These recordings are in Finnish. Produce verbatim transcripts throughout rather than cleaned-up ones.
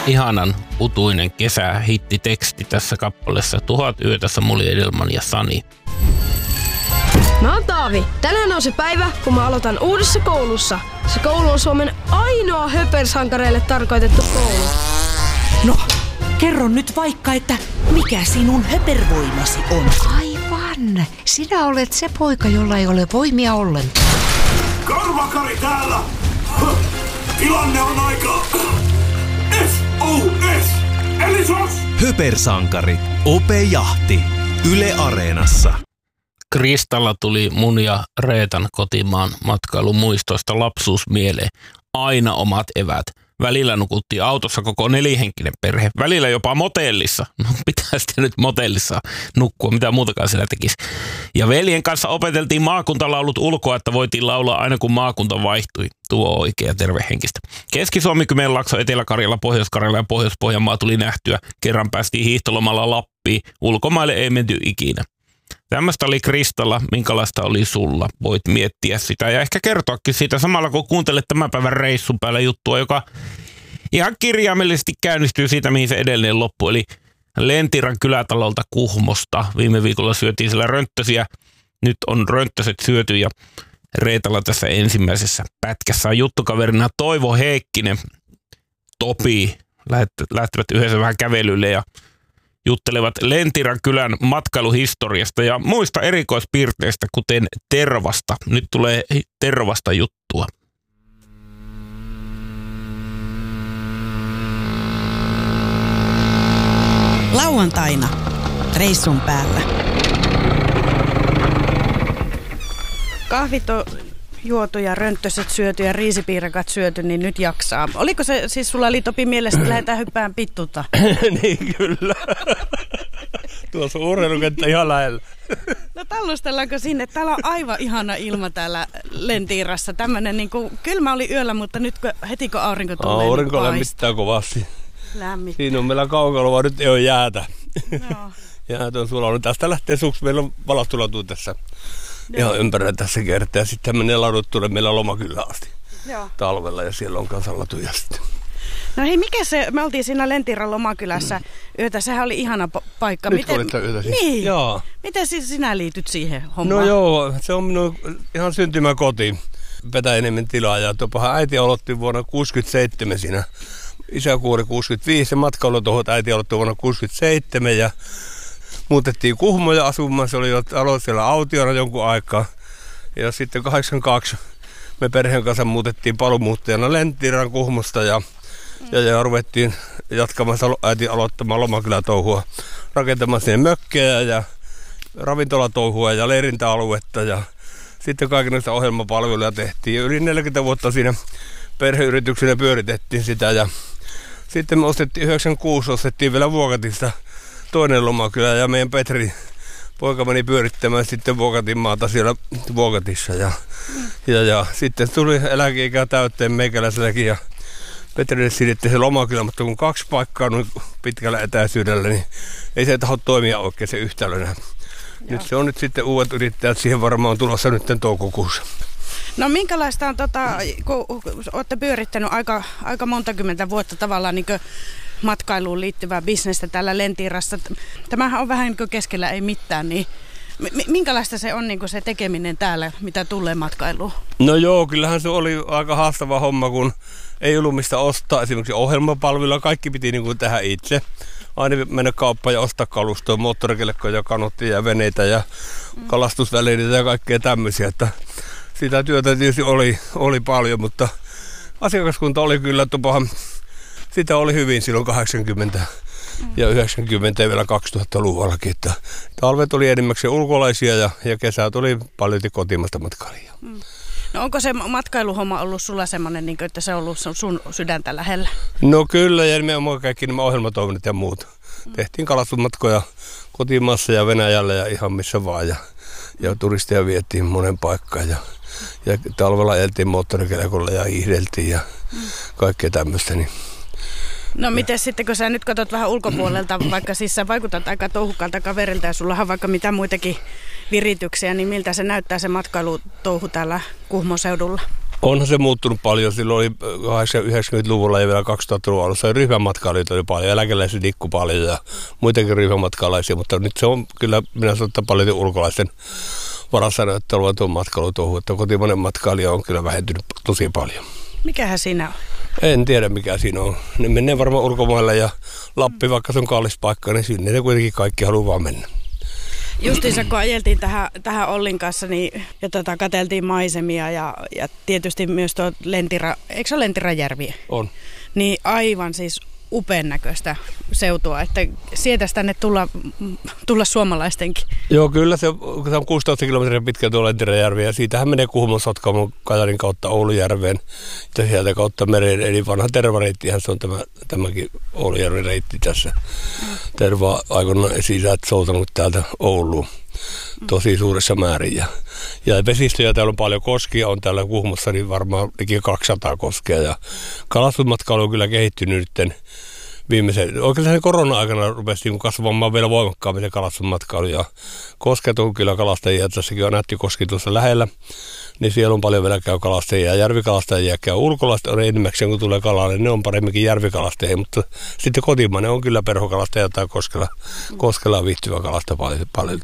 Ihanan utuinen kesä hittiteksti tässä kappaleessa Tuhat yötä Samuli Edelman ja Sani. Mä oon Taavi. Tänään on se päivä, kun mä aloitan uudessa koulussa. Se koulu on Suomen ainoa höpersankareille tarkoitettu koulu. No, kerro nyt vaikka, että mikä sinun höpervoimasi on? Aivan. Sinä olet se poika, jolla ei ole voimia ollenkaan. Karvakari täällä! Tilanne on aika... S O S! Eli sos! Höpersankari. Ope Jahti. Yle Areenassa. Kristalla tuli mun ja Reetan kotimaan matkailumuistoista lapsuus mieleen. Aina omat evät. Välillä nukuttiin autossa koko nelihenkinen perhe. Välillä jopa motellissa. No pitää sitten nyt motellissa nukkua, mitä muutakaan siellä tekisi. Ja veljen kanssa opeteltiin maakuntalaulut ulkoa, että voitiin laulaa aina kun maakunta vaihtui. Tuo oikea tervehenkistä. Keski-Suomi, Kymenlaakso, Etelä-Karjala, Pohjois-Karjala ja Pohjois-Pohjanmaa tuli nähtyä. Kerran päästiin hiihtolomalla Lappiin. Ulkomaille ei menty ikinä. Tämmöistä oli Kristalla, minkälaista oli sulla. Voit miettiä sitä ja ehkä kertoakin siitä samalla, kun kuuntelet tämän päivän reissun päällä juttua, joka ihan kirjaimellisesti käynnistyy siitä, mihin se edellinen loppu. Eli Lentiran kylätalolta Kuhmosta. Viime viikolla syötiin siellä rönttösiä. Nyt on rönttöset syöty ja Reetalla tässä ensimmäisessä pätkässä on juttukaverina Toivo Heikkinen. Topi lähtevät yhdessä vähän kävelylle ja juttelevat Lentiran kylän matkailuhistoriasta ja muista erikoispiirteistä, kuten tervasta. Nyt tulee tervasta juttua. Lauantaina reissun päällä. Kahvit on juotu ja rönttöset syöty ja riisipiirakat syöty, niin nyt jaksaa. Oliko se siis sulla oli Topi mielestä, että lähdetään hyppään pittuta? Niin kyllä. Tuossa on urheilukenttä ihan lähellä. No tallustellaanko sinne? Täällä on aivan ihana ilma täällä Lentirassa. Tämmönen niin kuin, kylmä oli yöllä, mutta nyt heti kun aurinko tulee, aurinko niin lämmittää kovasti. Lämmittää. Siinä on meillä kaukaloa, nyt ei ole jäätä. Joo. Jäät on sulanut. Tästä lähtee suksi. Meillä on valostulatuu tässä. Ihan ympärillä tässä kertaa. Ja sitten menee ladut tulee meillä Lomakylään asti. Joo. Talvella ja siellä on kanssa latuja sitten. No hei, mikä se, me oltiin siinä Lentiran Lomakylässä yötä, sehän oli ihana p- paikka. Nyt Miten, olitte yötä siis. Niin. Joo. Miten siis sinä liityt siihen hommaan? No joo, se on minun ihan syntymäkoti. Petäjäniemen tilaa ja tuopahan äiti aloitti vuonna kuusikymmentäseitsemän siinä. Isä kuoli kuusikymmentäviisi ja matkailutohot äiti aloitti vuonna kuusikymmentäseitsemän ja muutettiin Kuhmoja asumaan. Se oli jo aloitti siellä autiona jonkun aikaa. Ja sitten kahdeksankymmentäkaksi me perheen kanssa muutettiin paluumuuttajana Lentiran Kuhmosta ja, ja, ja ruvettiin jatkamaan äiti aloittamaan Lomakylätouhua, rakentamaan sinne mökkejä ja ravintolatouhua ja leirintäaluetta ja sitten kaikenlaista ohjelmapalveluja tehtiin. Yli neljäkymmentä vuotta siinä perheyrityksenä pyöritettiin sitä ja sitten me ostettiin yhdeksänkymmentäkuusi, ostettiin vielä Vuokatista toinen Lomakylä ja meidän Petri poika meni pyörittämään sitten Vuokatin maata siellä Vuokatissa ja, mm. ja, ja sitten tuli eläkeikä täytteen meikäläiselläkin ja Petrille siirrettiin se Lomakylä, mutta kun kaksi paikkaa on pitkällä etäisyydellä, niin ei se taho toimia oikein se yhtälönä. Joo. Nyt se on nyt sitten uudet yrittäjät, siihen varmaan tulossa nyt toukokuussa. No minkälaista on, tota, kun olette pyörittänyt aika, aika monta kymmentä vuotta tavallaan niin matkailuun liittyvää bisnestä täällä Lentirassa. Tämähän on vähän niin kuin keskellä ei mitään, niin minkälaista se on niin kuin se tekeminen täällä, mitä tulee matkailuun? No joo, kyllähän se oli aika haastava homma, kun ei ollut mistä ostaa. Esimerkiksi ohjelmapalveluja, kaikki piti niin kuin tehdä itse. Aina mennä kauppaan ja ostaa kalustoa, moottorikelkkoja, kanottia ja veneitä ja mm. kalastusvälineitä ja kaikkea tämmöisiä. Että sitä työtä tietysti oli, oli paljon, mutta asiakaskunta oli kyllä tupahan. Sitä oli hyvin silloin kahdeksankymmentä mm. ja yhdeksänkymmentä ja vielä kaksituhattaluvullakin. Että talvet oli enimmäkseen ulkolaisia ja, ja kesät oli paljon kotimaista matkailijaa. Mm. No onko se matkailuhomma ollut sulla semmoinen, niin että se on ollut sun sydäntä lähellä? No kyllä, ja nimenomaan kaikki nämä ohjelmatoiminnot ja muut. Mm. Tehtiin kalastusmatkoja kotimaassa ja Venäjällä ja ihan missä vaan. Ja, ja turisteja vietiin monen paikkaan. Ja, ja talvella ajeltiin moottorikelkolla ja hiihdeltiin ja mm. kaikkea tämmöistä. Niin. No miten sitten, kun sä nyt katsot vähän ulkopuolelta, vaikka siis sä vaikutat aika touhukalta kaverilta ja sulla on vaikka mitä muitakin virityksiä, niin miltä se näyttää se matkailutouhu täällä Kuhmon seudulla? Onhan se muuttunut paljon. Silloin oli yhdeksänkymmentäluvulla ja vielä kaksituhattaluvulla alussa ryhmämatkailijoita oli paljon, eläkeläisiä liikkui paljon ja muitakin ryhmämatkaalaisia, mutta nyt se on kyllä, minä sanon, että paljon ulkolaisten varassa näyttää tuon matkailutuohon, että kotimainen matkailija on kyllä vähentynyt tosi paljon. Mikähän siinä on? En tiedä mikä siinä on. Ne menee varmaan ulkomaille ja Lappi, vaikka se on kallis paikka, niin sinne ne kuitenkin kaikki haluaa vaan mennä. Justiinsa kun ajeltiin tähän, tähän Ollin kanssa niin, ja tota, katseltiin maisemia ja, ja tietysti myös tuo Lentira, eikö se ole Lentirajärvi? On. Niin aivan siis upean näköistä seutua, että sietäisi tänne tulla, tulla suomalaistenkin. Joo, kyllä se, se on kuusitoista kilometriä pitkä tuo Lentirajärvi ja siitähän menee Kuhmon, Sotkamon, Kajarin kautta Oulujärveen ja sieltä kautta mereen, eli vanha tervareittihän se on tämä, tämäkin Oulujärven reitti tässä. Terva aikoinaan esi-isät soutanut täältä Ouluun tosi suuressa määrin. Ja, ja vesistöjä täällä on paljon, koskia on täällä Kuhmossa, niin varmaan liki kaksisataa koskea. Ja kalastusmatkailu on kyllä kehittynyt nyt viimeisen, oikeastaan korona-aikana rupesi kasvamaan vielä voimakkaammin se kalastusmatkailu. Ja kosket on kyllä kalastajia, tässäkin on Nättikoski tuossa lähellä, niin siellä on paljon vielä käy kalastajia. Järvikalastajia käy ulkolaista, on enimmäkseen kun tulee kalaa, niin ne on paremminkin järvikalastajia, mutta sitten kotimainen on kyllä perhokalastaja tai koskella, koskella viihtyvä kalasta paljon.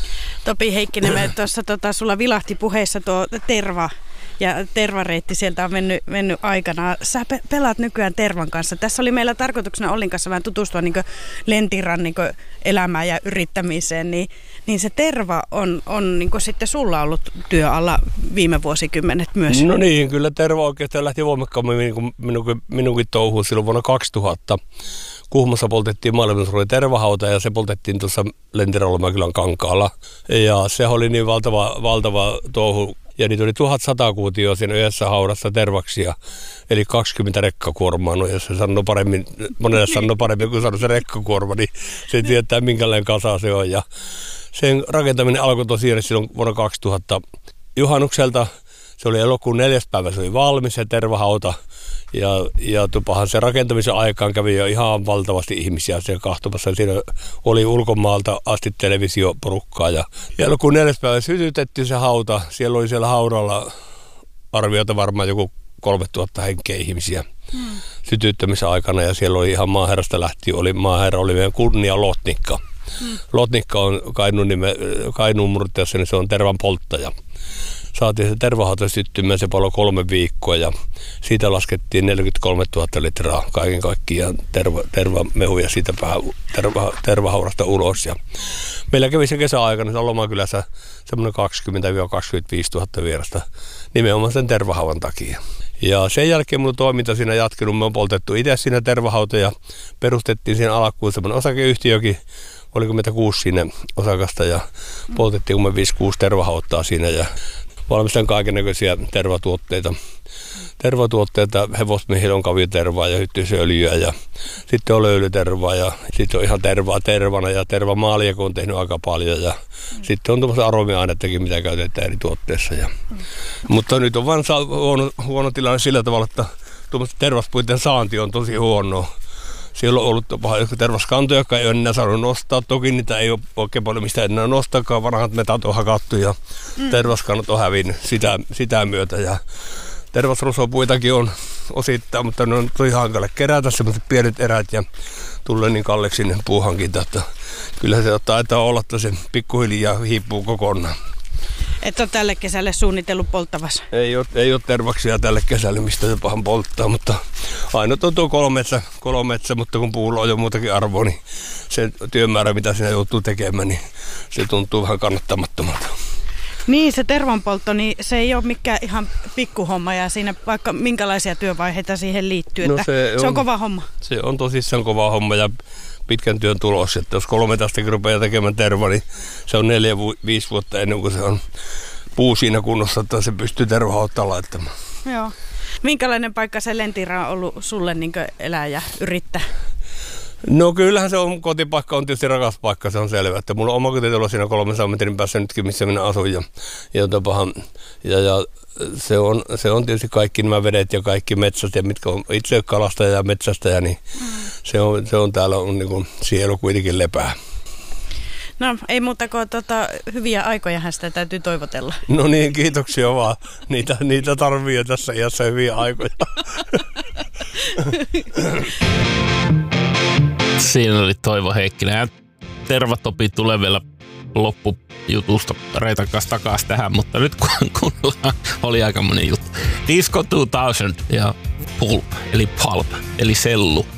Topi Heikkinen, me tuossa tota, sulla vilahti puheessa tuo terva ja tervareitti sieltä on mennyt, mennyt aikana. Sä pe- pelaat nykyään tervan kanssa. Tässä oli meillä tarkoituksena Ollin kanssa vähän tutustua niin Lentiran niin elämään ja yrittämiseen, niin, niin se terva on, on niin sitten sulla ollut työalla viime vuosikymmenet myös. No niin, kyllä terva oikeastaan lähti voimakkaammin niin minunkin, minunkin touhuun silloin vuonna kaksituhatta. Kuhmossa poltettiin maailmansuuri tervahauta ja se poltettiin tuossa Lentiralomäkylän kankaalla. Ja se oli niin valtava, valtava touhu. Ja niitä oli tuhatsata kuutioa siinä yhdessä haudassa tervaksia, eli kaksikymmentä rekkakuormaa. No jos se sanoo paremmin, monelle sanoo paremmin kuin sanoo se rekkakuorma, niin se tietää minkälainen kasa se on. Ja sen rakentaminen alkoi tosiaan silloin vuonna kaksituhatta juhannukselta. Se oli elokuun neljäs päivä, se oli valmis se tervahauta. Ja, ja tupahan se rakentamisen aikaan kävi jo ihan valtavasti ihmisiä siellä kahtomassa. Siinä oli ulkomaalta asti televisioporukkaa. Ja, ja elokuun neljäs päivä sytytettiin se hauta. Siellä oli siellä haudalla arviota varmaan joku kolmetuhatta henkeä ihmisiä hmm. sytyttämisen aikana. Ja siellä oli ihan maaherrasta lähtien, oli, maaherra oli meidän kunnia Lotnikka. Hmm. Lotnikka on Kainuun, nime, Kainuun murteessa, niin se on tervan polttaja. Saatiin se tervahauta syttymään, se paloi kolme viikkoa ja siitä laskettiin neljäkymmentäkolmetuhatta litraa kaiken kaikkiaan terva, tervamehuja siitä terva, tervahaurasta ulos. Ja meillä kävi se kesäaikana se Lomakylässä semmoinen kaksikymmentä kaksikymmentäviisituhatta vierasta nimenomaan sen tervahaudan takia. Ja sen jälkeen mun toiminta siinä jatkunut, me on poltettu itse siinä tervahauta ja perustettiin siinä alkuun semmoinen osakeyhtiökin. Oliko meitä kuusi siinä osakasta ja poltettiin kun me viisi kuusi tervahauttaa siinä ja valmistan kaikennäköisiä tervatuotteita. Tervatuotteita, hevosmiehillä on kaviotervaa ja hyttysöljyä ja sitten on löylytervaa ja sitten on ihan tervaa tervana ja tervamaalia, kun on tehnyt aika paljon ja mm. sitten on tuommoista aromiainettakin, mitä käytetään eri tuotteissa. Ja. Mm. Mutta nyt on vain huono, huono tilanne sillä tavalla, että tuommoista tervaspuiden saanti on tosi huonoa. Siellä on ollut tervaskantoja, jotka ei ole enää saanut nostaa. Toki niitä ei ole oikein paljon mistä enää nostaakaan. Vanhat metat on hakattu ja mm. tervaskannat on hävinnyt sitä, sitä myötä. Ja tervasrosopuitakin on osittain, mutta ne on tosi hankala kerätä sellaiset pienet erät ja tulee niin kalleeksi sinne puuhankinta. Että kyllä se taitaa olla, että se pikkuhiljaa hiipuu kokonaan. Et ole tälle kesälle suunnitellut polttavassa? Ei ole, ei ole tervaksia tälle kesälle, mistä jopahan polttaa, mutta aina on tuo kolometsä, kolometsä, mutta kun puulla on jo muutakin arvoa, niin se työmäärä, mitä siinä joutuu tekemään, niin se tuntuu vähän kannattamattomalta. Niin, se tervanpoltto, niin se ei ole mikään ihan pikkuhomma ja siinä vaikka minkälaisia työvaiheita siihen liittyy, että no se, on, se on kova homma. Se on tosissaan kova homma ja pitkän työn tulos, että jos kolme tästäkin rupeaa tekemään terva, niin se on neljä, viisi vuotta ennen kuin se on puu siinä kunnossa, että se pystyy tervahauttaa laittamaan. Joo. Minkälainen paikka se Lentira on ollut sulle niin kuin elää ja yrittää? No kyllähän se on, kotipaikka on tietysti rakas paikka, se on selvä, että mulla on oma kotitalo siinä kolmensadan metrin päässä nytkin, missä minä asun ja, ja, tapahan, ja, ja se, on, se on tietysti kaikki nämä vedet ja kaikki metsät ja mitkä on itse kalastaja ja metsästäjä, niin mm. se, on, se on täällä on niin kuin sielu kuitenkin lepää. No ei muuta kuin tota, hyviä aikoja sitä täytyy toivotella. No niin, kiitoksia vaan. Niitä, niitä tarvii tässä iässä hyviä aikoja. Siinä oli Toivo Heikkinen. Ja Tervatopi tulee vielä loppujutusta Reetan kanssa takaisin tähän, mutta nyt kuunnellaan, oli aika monen juttu. Disco kaksituhatta ja Pulp, eli Pulp, eli sellu.